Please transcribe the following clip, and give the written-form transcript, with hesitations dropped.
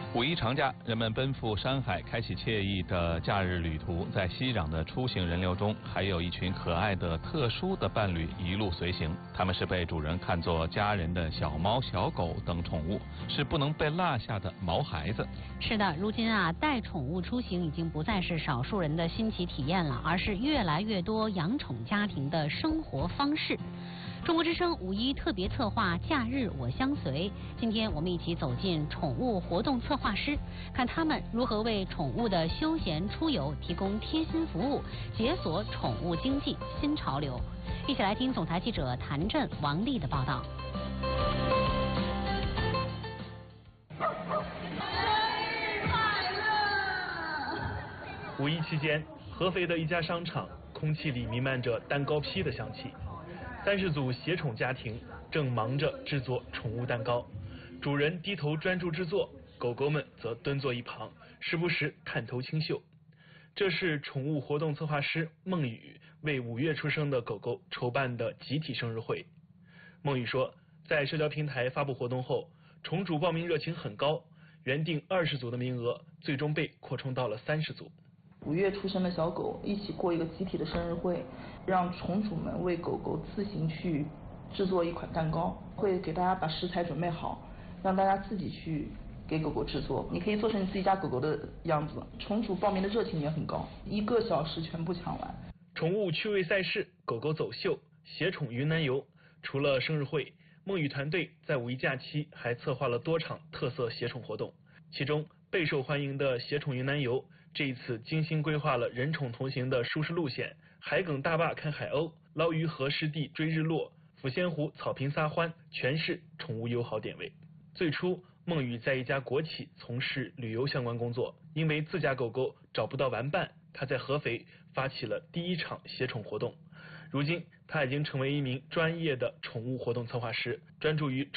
五一长假，人们奔赴山海，开启惬意的假日旅途。在熙攘的出行人流中，还有一群可爱的、特殊的伴侣一路随行。他们是被主人看作家人的小猫、小狗等宠物，是不能被落下的毛孩子。 是的，如今带宠物出行已经不再是少数人的新奇体验了，而是越来越多养宠家庭的生活方式。中国之声五一特别策划假日我相随，今天我们一起走进宠物活动策划师，看他们如何为宠物的休闲出游提供贴心服务，解锁宠物经济新潮流。一起来听总台记者谭震、王丽的报道。 五一期间，合肥的一家商场空气里弥漫着蛋糕坯的香气。30组携宠家庭正忙着制作宠物蛋糕，主人低头专注制作，狗狗们则蹲坐一旁，时不时探头清秀。这是宠物活动策划师孟宇为5月出生的狗狗筹办的集体生日会。孟宇说，在社交平台发布活动后，宠主报名热情很高，原定20组的名额最终被扩充到了30组。 5月出生的小狗一起过一个集体的生日会，让宠主们为狗狗自行去制作一款蛋糕，会给大家把食材准备好，让大家自己去给狗狗制作。你可以做成你自己家狗狗的样子。宠主报名的热情也很高，1个小时全部抢完。 宠物趣味赛事、狗狗走秀、携宠云南游，除了生日会，孟宇团队在5一假期还策划了多场特色携宠活动，其中备受欢迎的携宠云南游，这一次精心规划了人宠同行的舒适路线，海埂大坝看海鸥，捞鱼河湿地追日落，抚仙湖草坪撒欢，全是宠物友好点位。最初，孟宇在一家国企从事旅游相关工作，因为自家狗狗找不到玩伴，他在合肥发起了第1场携宠活动。如今，他已经成为一名专业的宠物活动策划师，专注于